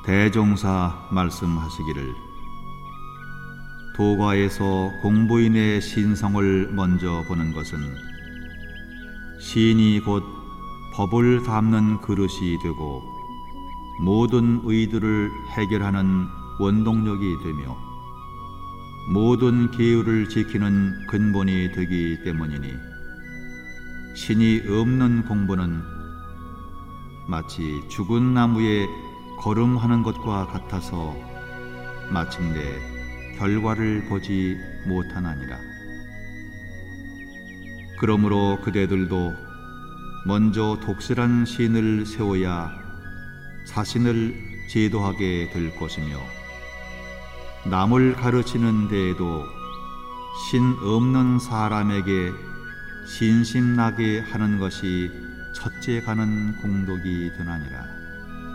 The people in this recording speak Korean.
대종사 말씀하시기를 도가에서 공부인의 신성을 먼저 보는 것은 신이 곧 법을 담는 그릇이 되고 모든 의들을 해결하는 원동력이 되며 모든 계율을 지키는 근본이 되기 때문이니 신이 없는 공부는 마치 죽은 나무에 걸음하는 것과 같아서 마침내 결과를 보지 못하나니라. 그러므로 그대들도 먼저 독실한 신을 세워야 자신을 제도하게 될 것이며 남을 가르치는 데에도 신 없는 사람에게 신심나게 하는 것이 첫째 가는 공덕이 되나니라.